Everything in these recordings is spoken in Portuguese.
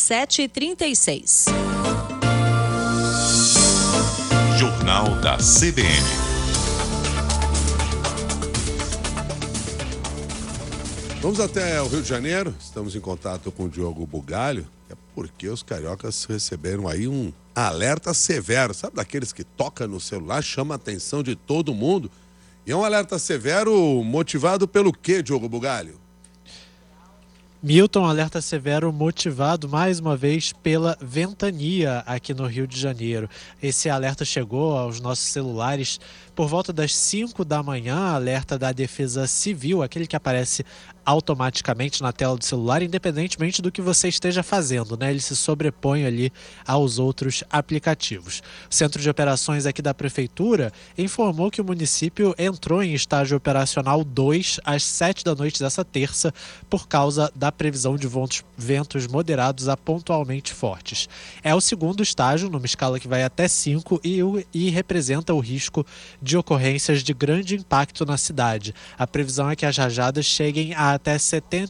7h36. Jornal da CBN. Vamos até o Rio de Janeiro, estamos em contato com o Diogo Bugalho, é porque os cariocas receberam aí um alerta severo, sabe daqueles que toca no celular, chama a atenção de todo mundo, e é um alerta severo motivado pelo quê, Diogo Bugalho? Milton, alerta severo motivado mais uma vez pela ventania aqui no Rio de Janeiro. Esse alerta chegou aos nossos celulares por volta das 5 da manhã, alerta da Defesa Civil, aquele que aparece automaticamente na tela do celular, independentemente do que você esteja fazendo, né? Ele se sobrepõe ali aos outros aplicativos. O Centro de Operações aqui da Prefeitura informou que o município entrou em estágio operacional 2 às 7 da noite dessa terça por causa da previsão de ventos moderados a pontualmente fortes. É o segundo estágio, numa escala que vai até 5 e representa o risco de ocorrências de grande impacto na cidade. A previsão é que as rajadas cheguem a até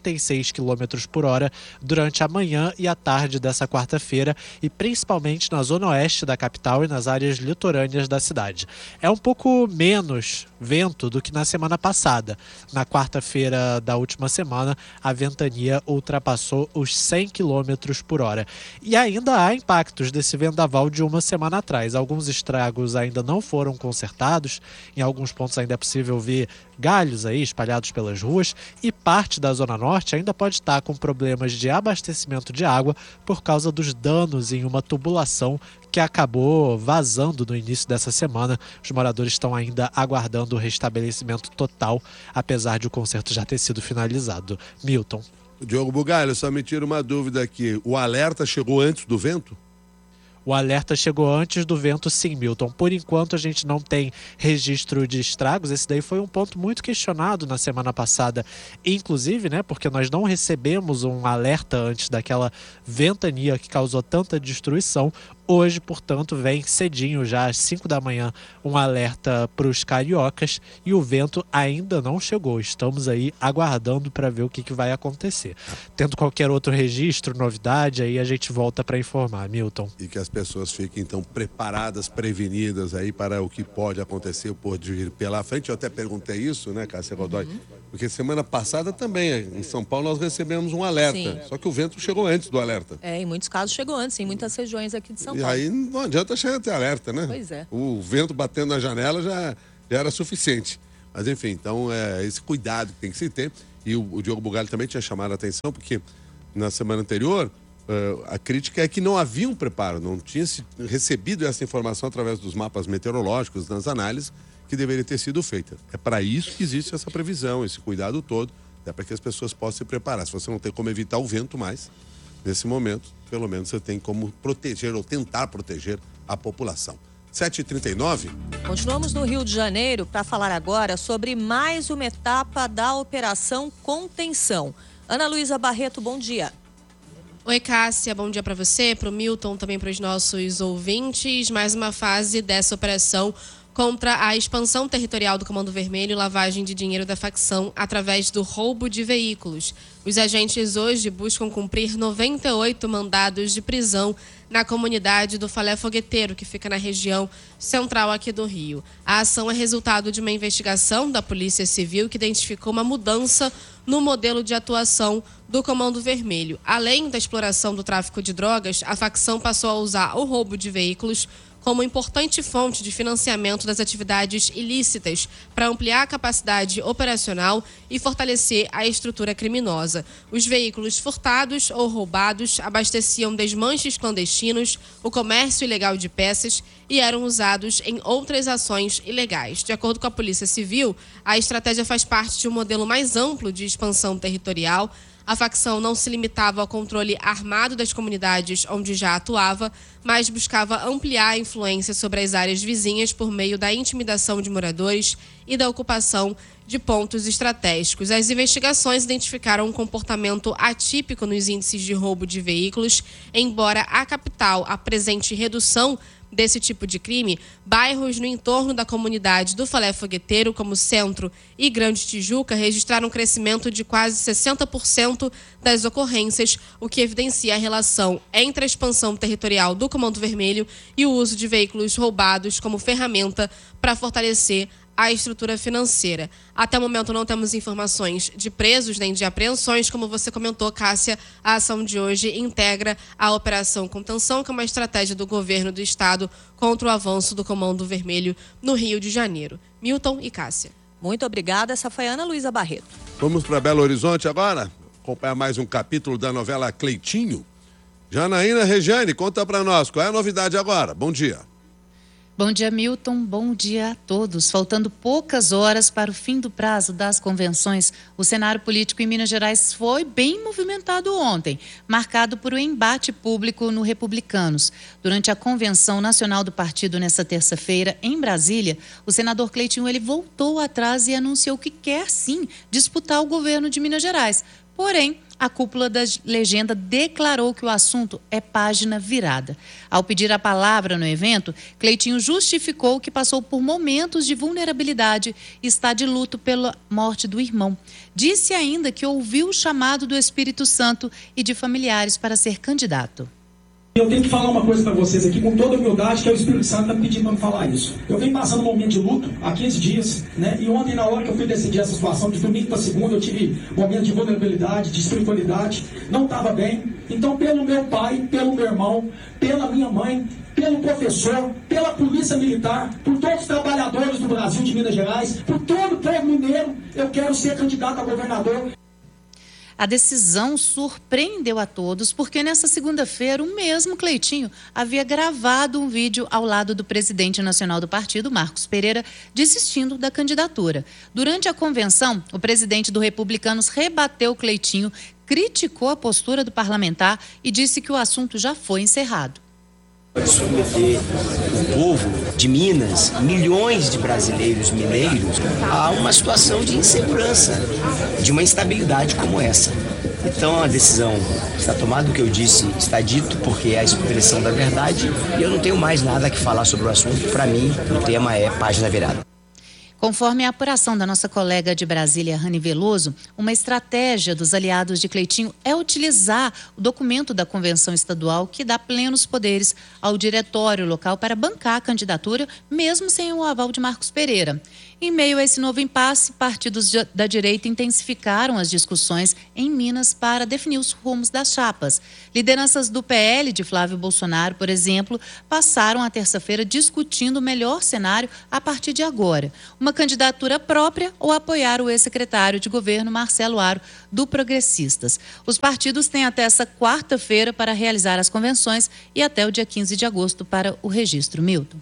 76 km por hora durante a manhã e a tarde dessa quarta-feira e principalmente na zona oeste da capital e nas áreas litorâneas da cidade. É um pouco menos vento do que na semana passada. Na quarta-feira da última semana, a ventania ultrapassou os 100 km por hora. E ainda há impactos desse vendaval de uma semana atrás. Alguns estragos ainda não foram consertados, em alguns pontos ainda é possível ver galhos aí espalhados pelas ruas e parte da Zona Norte ainda pode estar com problemas de abastecimento de água por causa dos danos em uma tubulação que acabou vazando no início dessa semana. Os moradores estão ainda aguardando o restabelecimento total, apesar de o conserto já ter sido finalizado. Milton. Diogo Bugalho, só me tira uma dúvida aqui. O alerta chegou antes do vento? O alerta chegou antes do vento, sim, Milton. Por enquanto, a gente não tem registro de estragos. Esse daí foi um ponto muito questionado na semana passada. Inclusive, né, porque nós não recebemos um alerta antes daquela ventania que causou tanta destruição. Hoje, portanto, vem cedinho, já às 5 da manhã, um alerta para os cariocas e o vento ainda não chegou. Estamos aí aguardando para ver o que vai acontecer. Tendo qualquer outro registro, novidade, aí a gente volta para informar, Milton. E que as pessoas fiquem, então, preparadas, prevenidas aí para o que pode acontecer, pode vir pela frente. Eu até perguntei isso, né, Cássia Godoy? Porque semana passada também, em São Paulo, nós recebemos um alerta. Sim. Só que o vento chegou antes do alerta. Em muitos casos chegou antes, em muitas regiões aqui de São Paulo. E aí não adianta chegar até alerta, né? Pois é. O vento batendo na janela já era suficiente. Mas enfim, então é esse cuidado que tem que se ter. E o Diogo Bugalho também tinha chamado a atenção, porque na semana anterior a crítica é que não havia um preparo, não tinha se recebido essa informação através dos mapas meteorológicos, das análises, que deveria ter sido feita. É para isso que existe essa previsão, esse cuidado todo, é para que as pessoas possam se preparar. Se você não tem como evitar o vento mais, nesse momento, pelo menos você tem como proteger ou tentar proteger a população. 7h39. Continuamos no Rio de Janeiro para falar agora sobre mais uma etapa da Operação Contenção. Ana Luísa Barreto, bom dia. Oi, Cássia, bom dia para você, para o Milton, também para os nossos ouvintes. Mais uma fase dessa operação contra a expansão territorial do Comando Vermelho e lavagem de dinheiro da facção através do roubo de veículos. Os agentes hoje buscam cumprir 98 mandados de prisão na comunidade do Falé Fogueteiro, que fica na região central aqui do Rio. A ação é resultado de uma investigação da Polícia Civil que identificou uma mudança no modelo de atuação do Comando Vermelho. Além da exploração do tráfico de drogas, a facção passou a usar o roubo de veículos como importante fonte de financiamento das atividades ilícitas para ampliar a capacidade operacional e fortalecer a estrutura criminosa. Os veículos furtados ou roubados abasteciam desmanches clandestinos, o comércio ilegal de peças e eram usados em outras ações ilegais. De acordo com a Polícia Civil, a estratégia faz parte de um modelo mais amplo de expansão territorial. A facção não se limitava ao controle armado das comunidades onde já atuava, mas buscava ampliar a influência sobre as áreas vizinhas por meio da intimidação de moradores e da ocupação de pontos estratégicos. As investigações identificaram um comportamento atípico nos índices de roubo de veículos, embora a capital apresente redução desse tipo de crime, bairros no entorno da comunidade do Falé Fogueteiro, como Centro e Grande Tijuca, registraram um crescimento de quase 60% das ocorrências, o que evidencia a relação entre a expansão territorial do Comando Vermelho e o uso de veículos roubados como ferramenta para fortalecer a estrutura financeira. Até o momento não temos informações de presos nem de apreensões. Como você comentou, Cássia, a ação de hoje integra a Operação Contenção, que é uma estratégia do governo do estado contra o avanço do Comando Vermelho no Rio de Janeiro. Milton e Cássia. Muito obrigada. Essa foi a Ana Luísa Barreto. Vamos para Belo Horizonte agora? Acompanhar mais um capítulo da novela Cleitinho. Janaína Regiane, conta para nós, qual é a novidade agora? Bom dia. Bom dia, Milton. Bom dia a todos. Faltando poucas horas para o fim do prazo das convenções, o cenário político em Minas Gerais foi bem movimentado ontem, marcado por um embate público no Republicanos. Durante a convenção nacional do partido nesta terça-feira, em Brasília, o senador Cleitinho ele voltou atrás e anunciou que quer sim disputar o governo de Minas Gerais. Porém, a cúpula da legenda declarou que o assunto é página virada. Ao pedir a palavra no evento, Cleitinho justificou que passou por momentos de vulnerabilidade e está de luto pela morte do irmão. Disse ainda que ouviu o chamado do Espírito Santo e de familiares para ser candidato. Eu tenho que falar uma coisa para vocês aqui com toda humildade, que é o Espírito Santo está me pedindo para me falar isso. Eu venho passando um momento de luto há 15 dias, né? E ontem, na hora que eu fui decidir essa situação, de domingo para segunda, eu tive um momento de vulnerabilidade, de espiritualidade, não estava bem. Então, pelo meu pai, pelo meu irmão, pela minha mãe, pelo professor, pela polícia militar, por todos os trabalhadores do Brasil, de Minas Gerais, por todo o povo mineiro, eu quero ser candidato a governador. A decisão surpreendeu a todos porque nessa segunda-feira o mesmo Cleitinho havia gravado um vídeo ao lado do presidente nacional do partido, Marcos Pereira, desistindo da candidatura. Durante a convenção, o presidente do Republicanos rebateu Cleitinho, criticou a postura do parlamentar e disse que o assunto já foi encerrado. Submeter o povo de Minas, milhões de brasileiros mineiros, a uma situação de insegurança, de uma instabilidade como essa. Então a decisão está tomada, o que eu disse está dito, porque é a expressão da verdade e eu não tenho mais nada que falar sobre o assunto. Para mim, o tema é página virada. Conforme a apuração da nossa colega de Brasília, Rani Veloso, uma estratégia dos aliados de Cleitinho é utilizar o documento da convenção estadual que dá plenos poderes ao diretório local para bancar a candidatura, mesmo sem o aval de Marcos Pereira. Em meio a esse novo impasse, partidos da direita intensificaram as discussões em Minas para definir os rumos das chapas. Lideranças do PL de Flávio Bolsonaro, por exemplo, passaram a terça-feira discutindo o melhor cenário a partir de agora. Uma candidatura própria ou apoiar o ex-secretário de governo Marcelo Aro, do Progressistas. Os partidos têm até essa quarta-feira para realizar as convenções e até o dia 15 de agosto para o registro. Milton.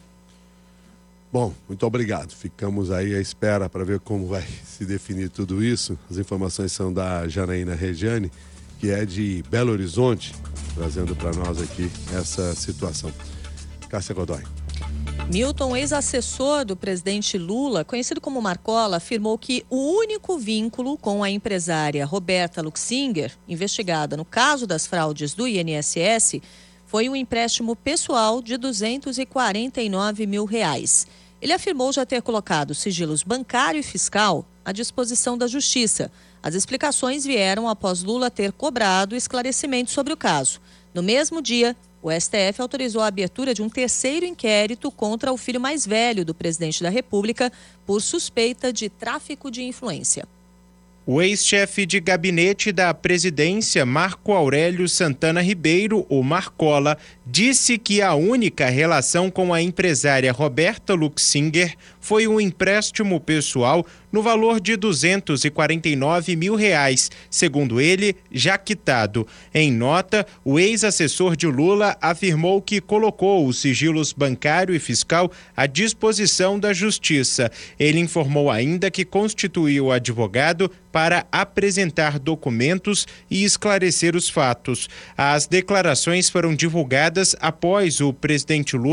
Bom, muito obrigado. Ficamos aí à espera para ver como vai se definir tudo isso. As informações são da Janaína Regiane, que é de Belo Horizonte, trazendo para nós aqui essa situação. Cássia Godoy. Milton, ex-assessor do presidente Lula, conhecido como Marcola, afirmou que o único vínculo com a empresária Roberta Luxinger, investigada no caso das fraudes do INSS, foi um empréstimo pessoal de R$249 mil. Ele afirmou já ter colocado sigilos bancário e fiscal à disposição da Justiça. As explicações vieram após Lula ter cobrado esclarecimentos sobre o caso. No mesmo dia, o STF autorizou a abertura de um terceiro inquérito contra o filho mais velho do presidente da República por suspeita de tráfico de influência. O ex-chefe de gabinete da presidência, Marco Aurélio Santana Ribeiro, o Marcola, disse que a única relação com a empresária Roberta Luxinger foi um empréstimo pessoal no valor de R$249 mil, segundo ele, já quitado. Em nota, o ex-assessor de Lula afirmou que colocou os sigilos bancário e fiscal à disposição da Justiça. Ele informou ainda que constituiu advogado para apresentar documentos e esclarecer os fatos. As declarações foram divulgadas após o presidente Lula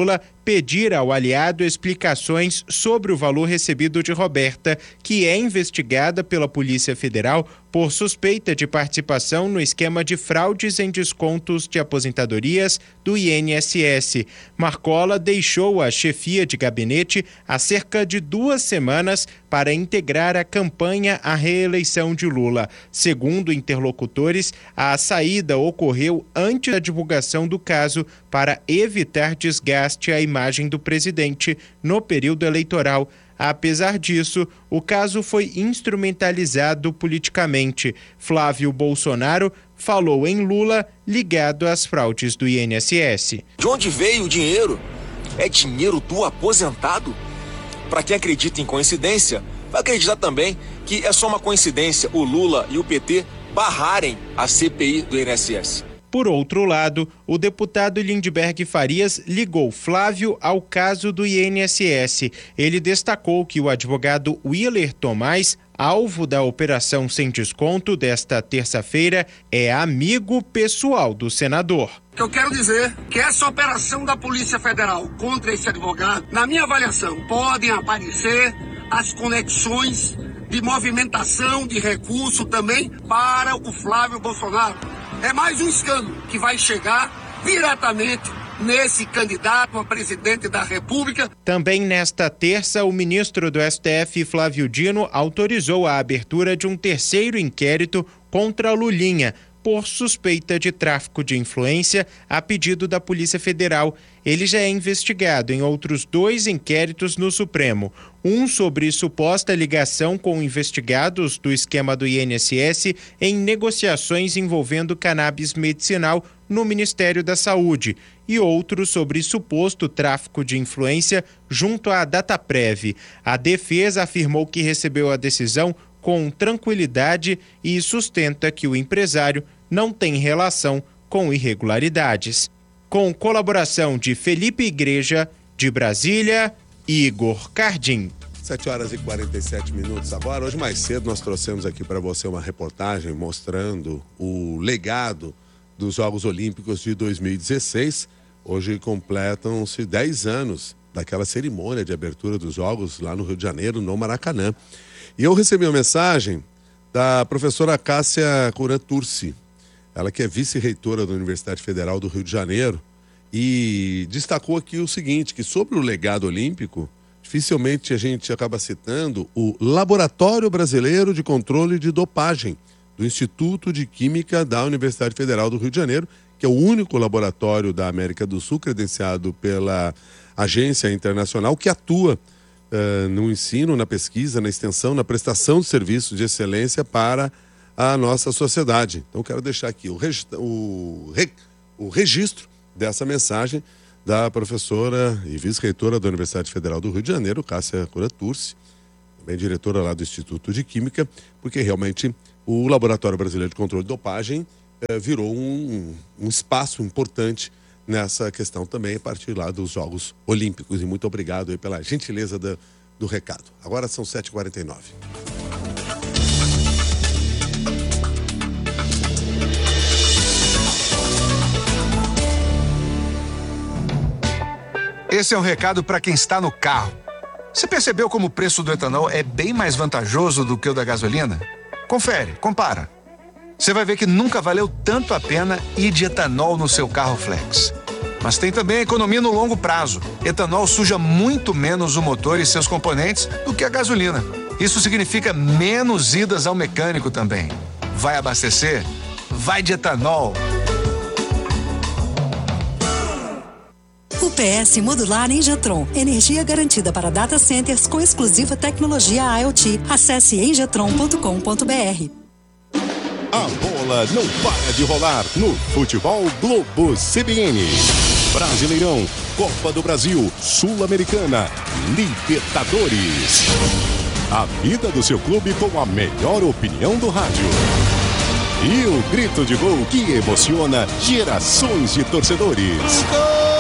pedir ao aliado explicações sobre o valor recebido de Roberta, que é investigada pela Polícia Federal por suspeita de participação no esquema de fraudes em descontos de aposentadorias do INSS. Marcola deixou a chefia de gabinete há cerca de 2 semanas para integrar a campanha à reeleição de Lula. Segundo interlocutores, a saída ocorreu antes da divulgação do caso para evitar desgaste à imagem do presidente no período eleitoral. Apesar disso, o caso foi instrumentalizado politicamente. Flávio Bolsonaro falou em Lula ligado às fraudes do INSS. De onde veio o dinheiro? É dinheiro do aposentado? Para quem acredita em coincidência, vai acreditar também que é só uma coincidência o Lula e o PT barrarem a CPI do INSS. Por outro lado, o deputado Lindbergh Farias ligou Flávio ao caso do INSS. Ele destacou que o advogado Willer Tomás, alvo da operação sem desconto desta terça-feira, é amigo pessoal do senador. Eu quero dizer que essa operação da Polícia Federal contra esse advogado, na minha avaliação, podem aparecer as conexões de movimentação de recurso também para o Flávio Bolsonaro. É mais um escândalo que vai chegar diretamente nesse candidato a presidente da República. Também nesta terça, o ministro do STF, Flávio Dino, autorizou a abertura de um terceiro inquérito contra Lulinha, por suspeita de tráfico de influência a pedido da Polícia Federal. Ele já é investigado em outros 2 inquéritos no Supremo. Um sobre suposta ligação com investigados do esquema do INSS em negociações envolvendo cannabis medicinal no Ministério da Saúde e outro sobre suposto tráfico de influência junto à Dataprev. A defesa afirmou que recebeu a decisão com tranquilidade e sustenta que o empresário não tem relação com irregularidades. Com colaboração de Felipe Igreja, de Brasília, Igor Cardim. 7h47 agora. Hoje mais cedo nós trouxemos aqui para você uma reportagem mostrando o legado dos Jogos Olímpicos de 2016. Hoje completam-se 10 anos daquela cerimônia de abertura dos Jogos lá no Rio de Janeiro, no Maracanã. E eu recebi uma mensagem da professora Cássia Curantursi, ela que é vice-reitora da Universidade Federal do Rio de Janeiro, e destacou aqui o seguinte, que sobre o legado olímpico, dificilmente a gente acaba citando o Laboratório Brasileiro de Controle de Dopagem, do Instituto de Química da Universidade Federal do Rio de Janeiro, que é o único laboratório da América do Sul credenciado pela agência internacional que atua no ensino, na pesquisa, na extensão, na prestação de serviços de excelência para a nossa sociedade. Então, quero deixar aqui o registro dessa mensagem da professora e vice-reitora da Universidade Federal do Rio de Janeiro, Cássia Curantursi, também diretora lá do Instituto de Química, porque realmente o Laboratório Brasileiro de Controle de Dopagem virou um espaço importante nessa questão também, a partir lá dos Jogos Olímpicos. E muito obrigado aí pela gentileza do recado. Agora são 7h49. Esse é um recado para quem está no carro. Você percebeu como o preço do etanol é bem mais vantajoso do que o da gasolina? Confere, compara. Você vai ver que nunca valeu tanto a pena ir de etanol no seu carro flex. Mas tem também a economia no longo prazo. Etanol suja muito menos o motor e seus componentes do que a gasolina. Isso significa menos idas ao mecânico também. Vai abastecer? Vai de etanol. UPS Modular Engetron. Energia garantida para data centers com exclusiva tecnologia IoT. Acesse engetron.com.br. A bola não para de rolar no Futebol Globo CBN. Brasileirão, Copa do Brasil, Sul-Americana, Libertadores. A vida do seu clube com a melhor opinião do rádio. E o grito de gol que emociona gerações de torcedores.